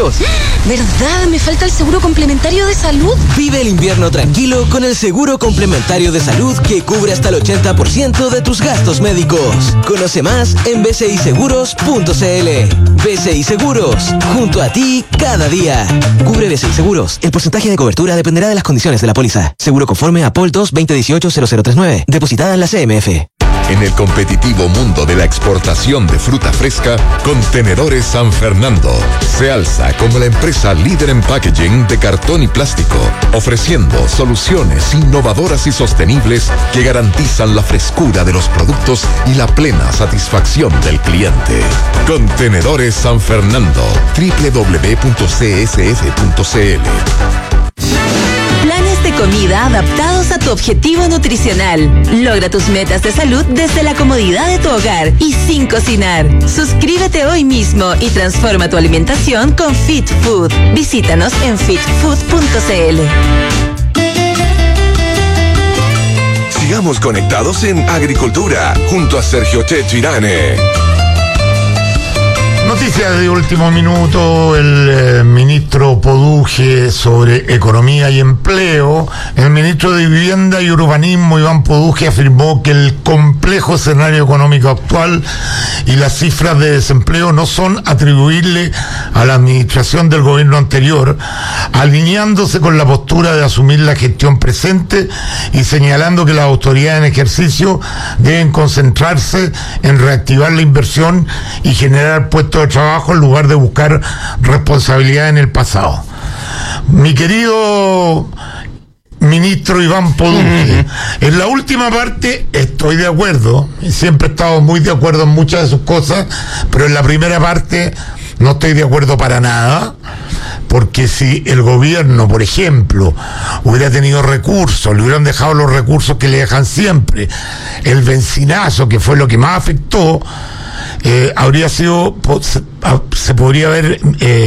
seguros. ¿Verdad? Me falta el seguro complementario de salud. Vive el invierno tranquilo con el seguro complementario de salud que cubre hasta el 80% de tus gastos médicos. Conoce más en bciseguros.cl. BCI Seguros, junto a ti cada día. Cubre BCI Seguros. El porcentaje de cobertura dependerá de las condiciones de la póliza. Seguro conforme a POL 2 2018-0039. Depositada en la CMF. En el competitivo mundo de la exportación de fruta fresca, Contenedores San Fernando se alza como la empresa líder en packaging de cartón y plástico, ofreciendo soluciones innovadoras y sostenibles que garantizan la frescura de los productos y la plena satisfacción del cliente. Contenedores San Fernando, www.csf.cl. Planes de comida adaptados a tu objetivo nutricional. Logra tus metas de salud desde la comodidad de tu hogar y sin cocinar. Suscríbete hoy mismo y transforma tu alimentación con Fit Food. Visítanos en fitfood.cl. Sigamos conectados en Agricultura junto a Sergio Chechirane. Noticias de último minuto, el ministro Poduje sobre economía y empleo. El ministro de Vivienda y Urbanismo, Iván Poduje, afirmó que el complejo escenario económico actual y las cifras de desempleo no son atribuibles a la administración del gobierno anterior, alineándose con la postura de asumir la gestión presente y señalando que las autoridades en ejercicio deben concentrarse en reactivar la inversión y generar puestos de trabajo en lugar de buscar responsabilidad en el pasado. Mi querido ministro Iván Poduje, en la última parte estoy de acuerdo, siempre he estado muy de acuerdo en muchas de sus cosas, pero en la primera parte no estoy de acuerdo para nada, porque si el gobierno, por ejemplo, hubiera tenido recursos, le hubieran dejado los recursos que le dejan siempre, el bencinazo, que fue lo que más afectó, habría sido, se podría haber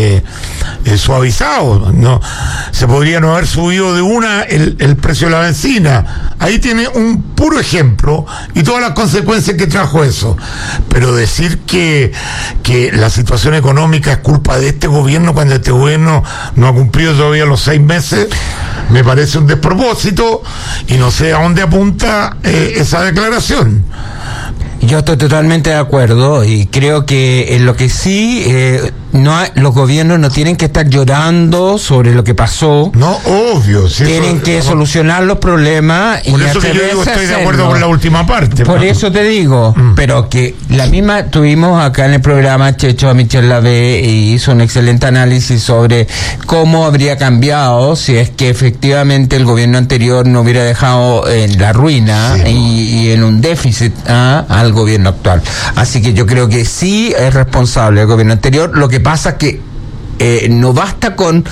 suavizado, no se podría no haber subido de una el precio de la benzina. Ahí tiene un puro ejemplo y todas las consecuencias que trajo eso. Pero decir que la situación económica es culpa de este gobierno cuando este gobierno no ha cumplido todavía los 6 meses, me parece un despropósito y no sé a dónde apunta esa declaración. Yo estoy totalmente de acuerdo y creo que en lo que sí los gobiernos no tienen que estar llorando sobre lo que pasó. No, obvio. Si tienen eso, que solucionar los problemas. Por eso que yo digo, estoy de acuerdo con la última parte. Por eso te digo, pero que la misma tuvimos acá en el programa Checho a Michelle Lavé y hizo un excelente análisis sobre cómo habría cambiado si es que efectivamente el gobierno anterior no hubiera dejado en la ruina y en un déficit al gobierno actual. Así que yo creo que sí es responsable el gobierno anterior. Lo que pasa es que no basta con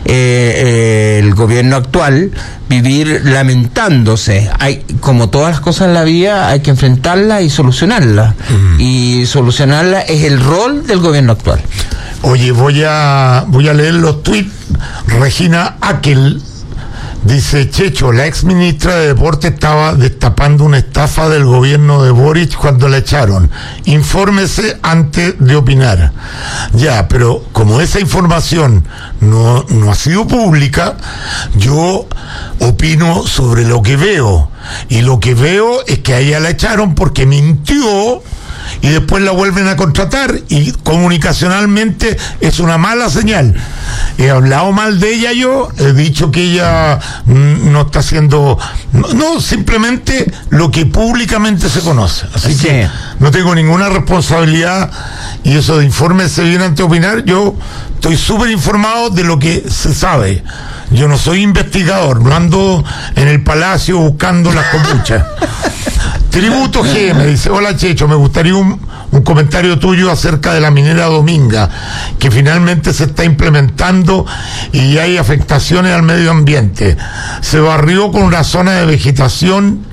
el gobierno actual vivir lamentándose. Hay, como todas las cosas en la vida, hay que enfrentarlas y solucionarlas. Y solucionarla es el rol del gobierno actual. Oye, voy a leer los tweets. Regina Aquel dice: Checho, la ex ministra de Deporte estaba destapando una estafa del gobierno de Boric cuando la echaron. Infórmese antes de opinar. Ya, pero como esa información no ha sido pública, yo opino sobre lo que veo. Y lo que veo es que a ella la echaron porque mintió y después la vuelven a contratar y comunicacionalmente es una mala señal. He hablado mal de ella, yo he dicho que ella no está haciendo, no, simplemente lo que públicamente se conoce, así que no tengo ninguna responsabilidad. Y eso de infórmese bien antes de opinar, yo estoy súper informado de lo que se sabe. Yo no soy investigador, no ando en el palacio buscando las copuchas. Tributo G me dice: hola Checho, me gustaría un comentario tuyo acerca de la minera Dominga, que finalmente se está implementando y hay afectaciones al medio ambiente. Se barrió con una zona de vegetación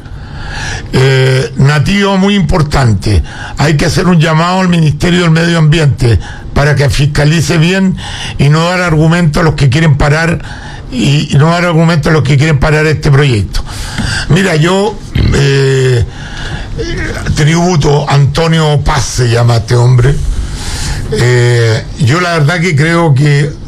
nativa muy importante. Hay que hacer un llamado al Ministerio del Medio Ambiente para que fiscalice bien y no dar argumentos a los que quieren parar este proyecto. Mira, yo tributo, Antonio Paz se llama este hombre. Yo la verdad que creo que